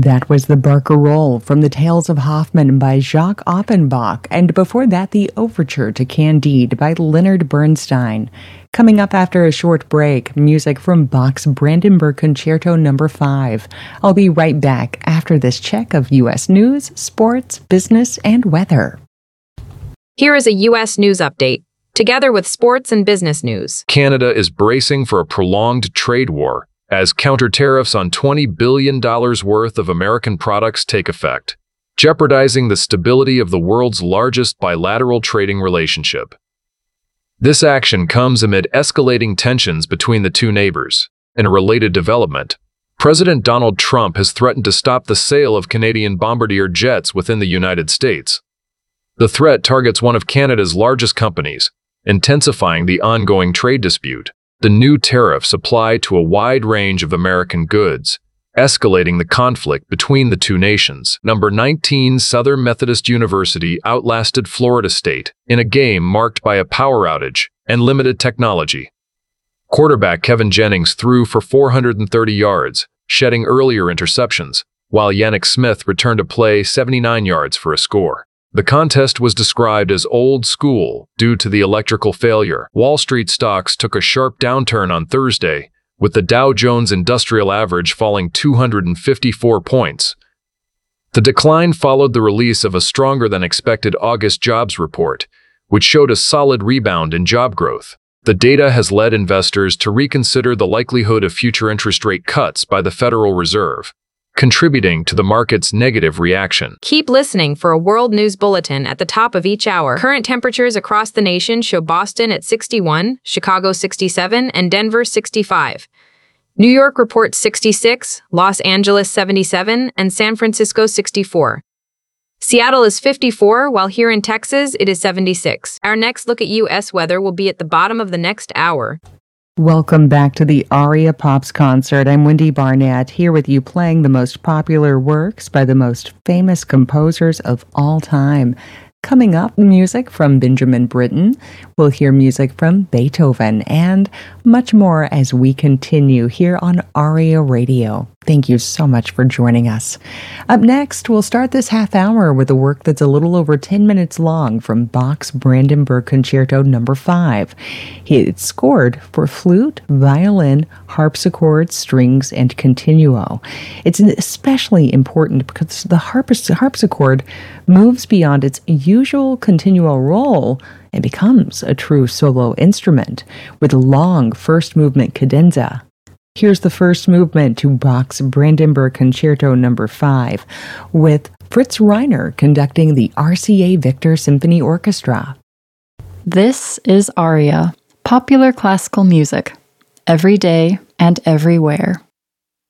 That was the Barcarolle from the Tales of Hoffmann by Jacques Offenbach, and before that, the Overture to Candide by Leonard Bernstein. Coming up after a short break, music from Bach's Brandenburg Concerto No. 5. I'll be right back after this check of U.S. news, sports, business, and weather. Here is a U.S. news update, together with sports and business news. Canada is bracing for a prolonged trade war as counter-tariffs on $20 billion worth of American products take effect, jeopardizing the stability of the world's largest bilateral trading relationship. This action comes amid escalating tensions between the two neighbors. In a related development, President Donald Trump has threatened to stop the sale of Canadian Bombardier jets within the United States. The threat targets one of Canada's largest companies, intensifying the ongoing trade dispute. The new tariffs apply to a wide range of American goods, escalating the conflict between the two nations. Number 19 Southern Methodist University outlasted Florida State in a game marked by a power outage and limited technology. Quarterback Kevin Jennings threw for 430 yards, shedding earlier interceptions, while Yannick Smith returned to play 79 yards for a score. The contest was described as old school due to the electrical failure. Wall Street stocks took a sharp downturn on Thursday, with the Dow Jones Industrial Average falling 254 points. The decline followed the release of a stronger-than-expected August jobs report, which showed a solid rebound in job growth. The data has led investors to reconsider the likelihood of future interest rate cuts by the Federal Reserve, contributing to the market's negative reaction. Keep listening for a world news bulletin at the top of each hour. Current temperatures across the nation show Boston at 61, Chicago 67, and Denver 65. New York reports 66, Los Angeles 77, and San Francisco 64. Seattle is 54, while here in Texas it is 76. Our next look at U.S. weather will be at the bottom of the next hour. Welcome back to the Aria Pops concert. I'm Wendy Barnett, here with you playing the most popular works by the most famous composers of all time. Coming up, music from Benjamin Britten. We'll hear music from Beethoven and much more as we continue here on Aria Radio. Thank you so much for joining us. Up next, we'll start this half hour with a work that's a little over 10 minutes long from Bach's Brandenburg Concerto No. 5. It's scored for flute, violin, harpsichord, strings, and continuo. It's especially important because the harpsichord moves beyond its usual continuo role and becomes a true solo instrument with a long first movement cadenza. Here's the first movement to Bach's Brandenburg Concerto No. 5, with Fritz Reiner conducting the RCA Victor Symphony Orchestra. This is Aria, popular classical music, every day and everywhere.